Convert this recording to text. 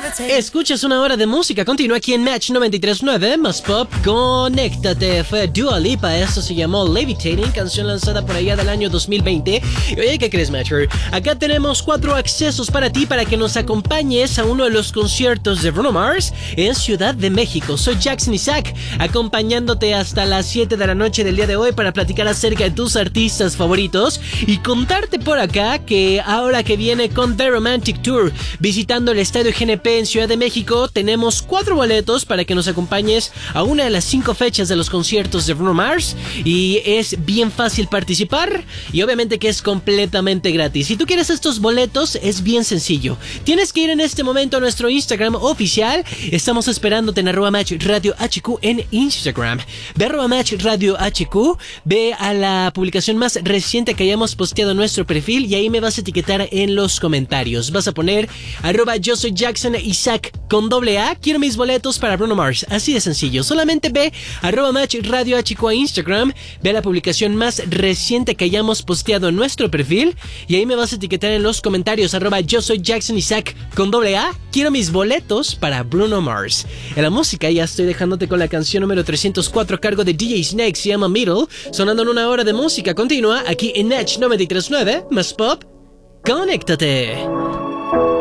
Escuchas una hora de música continua aquí en Match 93.9 más Pop. Conéctate. Fue Dua Lipa. Esto se llamó Levitating, canción lanzada por allá del año 2020. Y oye, ¿qué crees, Matcher? Acá tenemos 4 accesos para ti para que nos acompañes a uno de los conciertos de Bruno Mars en Ciudad de México. Soy Jackson Isaac, acompañándote hasta las 7 de la noche del día de hoy para platicar acerca de tus artistas favoritos y contarte por acá que ahora que viene con The Romantic Tour visitando el Estadio GNP en Ciudad de México, tenemos 4 boletos para que nos acompañes a una de las 5 fechas de los conciertos de Bruno Mars y es bien fácil participar y obviamente que es completamente gratis. Si tú quieres estos boletos es bien sencillo, tienes que ir en este momento a nuestro Instagram oficial, estamos esperándote en @MatchRadioHQ en Instagram. Ve @MatchRadioHQ, ve a la publicación más reciente que hayamos posteado en nuestro perfil y ahí me vas a etiquetar en los comentarios. Vas a poner @yo soy Jackson Isaac con AA, quiero mis boletos para Bruno Mars. Así de sencillo, solamente ve @MatchRadioHQ a Instagram, ve a la publicación más reciente que hayamos posteado en nuestro perfil y ahí me vas a etiquetar en los comentarios @yo soy Jackson Isaac con AA, quiero mis boletos para Bruno Mars. En la música ya estoy dejándote con la canción número 304 a cargo de DJ Snake, se llama Middle, sonando en una hora de música continua aquí en Match 93.9 más Pop. Conéctate.